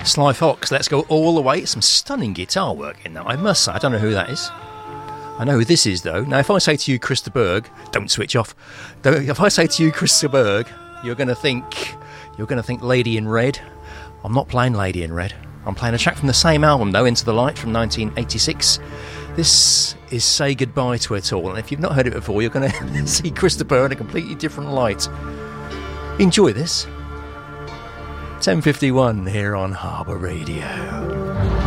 Sly Fox, let's go all the way. Some stunning guitar work in that, I must say. I don't know who that is. I know who this is, though. Now, if I say to you, Christa Berg, don't switch off. If I say to you, Christa Berg, you're going to think Lady in Red. I'm not playing Lady in Red. I'm playing a track from the same album, though, Into the Light from 1986. This is Say Goodbye to It All, and if you've not heard it before, you're going to see Christa Berg in a completely different light. Enjoy this. 10:51 here on Harbour Radio.